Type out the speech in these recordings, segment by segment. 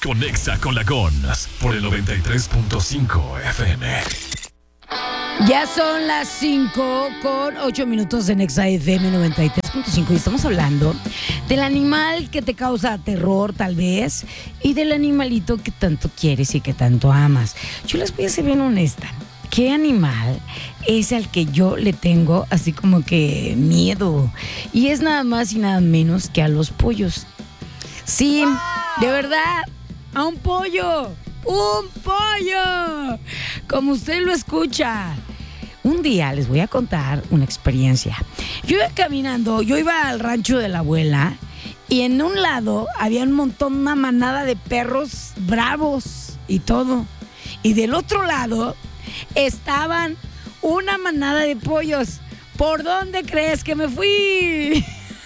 Conexa con la Gons por el 93.5 FM. Ya son las 5:08 en Exa FM 93.5 y estamos hablando del animal que te causa terror tal vez y del animalito que tanto quieres y que tanto amas. Yo les voy a ser bien honesta. ¿Qué animal es al que yo le tengo así como que miedo? Y es nada más y nada menos que a los pollos. Sí, de verdad, a un pollo. ¡Un pollo! Como usted lo escucha. Un día les voy a contar una experiencia. Yo iba caminando, yo iba al rancho de la abuela y en un lado había un montón, una manada de perros bravos y todo. Y del otro lado estaban una manada de pollos. ¿Por dónde crees que me fui?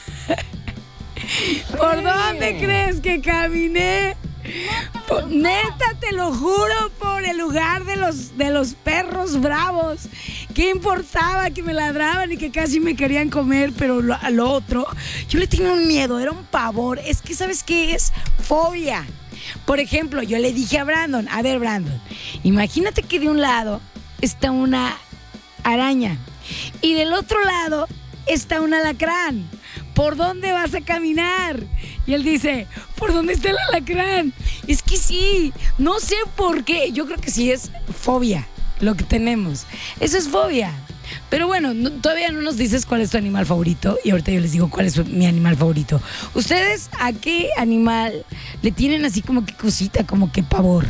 ¿Por dónde crees que caminé? Neta, te lo juro, por el lugar de los perros bravos. ¿Qué importaba que me ladraban y que casi me querían comer? Pero a lo otro, yo le tenía un miedo, era un pavor. Es que, ¿sabes qué es? Fobia. Por ejemplo, yo le dije a Brandon, a ver, Brandon, imagínate que de un lado está una araña y del otro lado está un alacrán. ¿Por dónde vas a caminar? Y él dice, ¿por dónde está el alacrán? Es que sí, no sé por qué. Yo creo que sí es fobia lo que tenemos. Eso es fobia. Pero bueno, todavía no nos dices cuál es tu animal favorito. Y ahorita yo les digo cuál es mi animal favorito. ¿Ustedes a qué animal le tienen así como que cosita, como que pavor?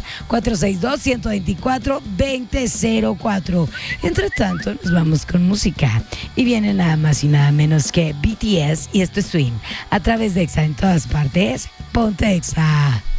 462-124-2004. Entre tanto, nos vamos con música. Y viene nada más y nada menos que BTS. Y esto es Swing. A través de Exa en todas partes. Ponte Exa.